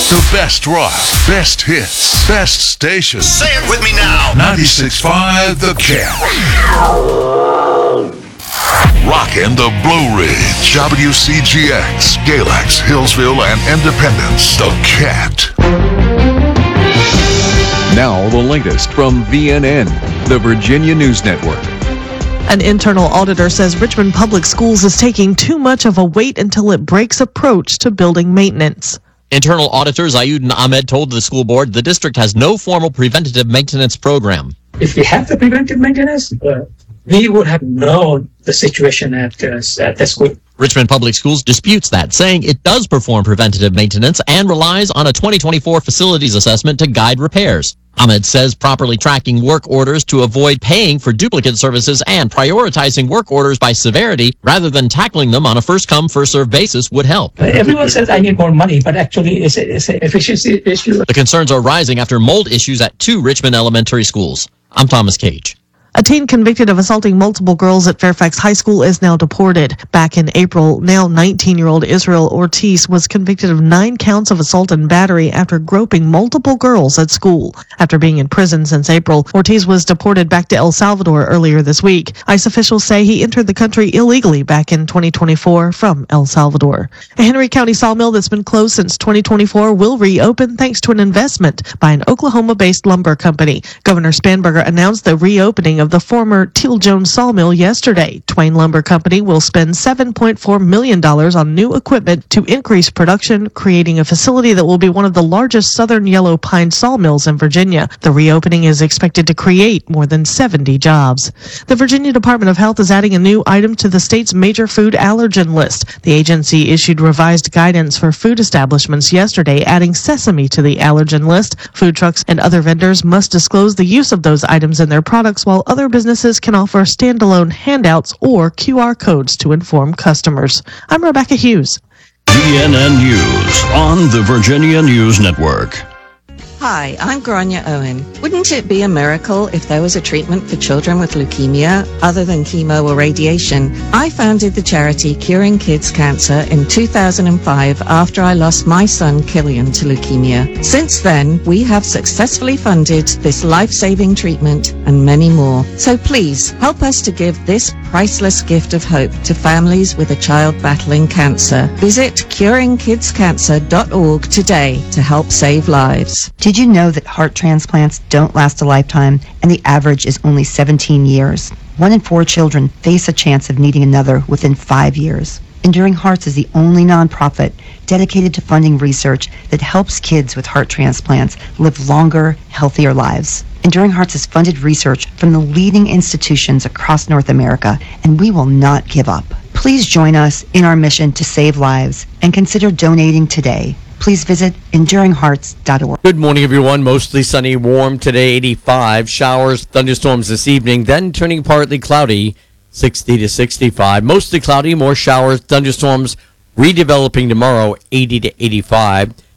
The best rock, best hits, best station. Say it with me now. 96.5 The Cat. Rockin' the Blue Ridge, WCGX, Galax, Hillsville, and Independence. The Cat. Now the latest from VNN, the Virginia News Network. An internal auditor says Richmond Public Schools is taking too much of a wait until it breaks approach to building maintenance. Internal auditor Zayuddin Ahmed told the school board the district has no formal preventative maintenance program. If we had the preventive maintenance, we would have known the situation at the school. Richmond Public Schools disputes that, saying it does perform preventative maintenance and relies on a 2024 facilities assessment to guide repairs. Ahmed says properly tracking work orders to avoid paying for duplicate services and prioritizing work orders by severity rather than tackling them on a first-come, first-served basis would help. Everyone says I need more money, but actually it's an efficiency issue. The concerns are rising after mold issues at 2 Richmond elementary schools. I'm Thomas Cage. A teen convicted of assaulting multiple girls at Fairfax High School is now deported. Back in April, now 19-year-old Israel Ortiz was convicted of 9 counts of assault and battery after groping multiple girls at school. After being in prison since April, Ortiz was deported back to El Salvador earlier this week. ICE officials say he entered the country illegally back in 2024 from El Salvador. A Henry County sawmill that's been closed since 2024 will reopen thanks to an investment by an Oklahoma-based lumber company. Governor Spanberger announced the reopening of the former Teal Jones sawmill yesterday. Twain Lumber Company will spend $7.4 million on new equipment to increase production, creating a facility that will be one of the largest southern yellow pine sawmills in Virginia. The reopening is expected to create more than 70 jobs. The Virginia Department of Health is adding a new item to the state's major food allergen list. The agency issued revised guidance for food establishments yesterday, adding sesame to the allergen list. Food trucks and other vendors must disclose the use of those items in their products, while other businesses can offer standalone handouts or QR codes to inform customers. I'm Rebecca Hughes. VNN News on the Virginia News Network. Hi, I'm Grania Owen. Wouldn't it be a miracle if there was a treatment for children with leukemia other than chemo or radiation? I founded the charity Curing Kids Cancer in 2005 after I lost my son Killian to leukemia. Since then, we have successfully funded this life-saving treatment and many more. So please, help us to give this priceless gift of hope to families with a child battling cancer. Visit curingkidscancer.org today to help save lives. Did you know that heart transplants don't last a lifetime and the average is only 17 years? 1 in 4 children face a chance of needing another within 5 years. Enduring Hearts is the only nonprofit dedicated to funding research that helps kids with heart transplants live longer, healthier lives. Enduring Hearts has funded research from the leading institutions across North America, and we will not give up. Please join us in our mission to save lives and consider donating today. Please visit enduringhearts.org. Good morning, everyone. Mostly sunny, warm today, 85. Showers, thunderstorms this evening, then turning partly cloudy, 60 to 65. Mostly cloudy, more showers, thunderstorms, redeveloping tomorrow, 80 to 85.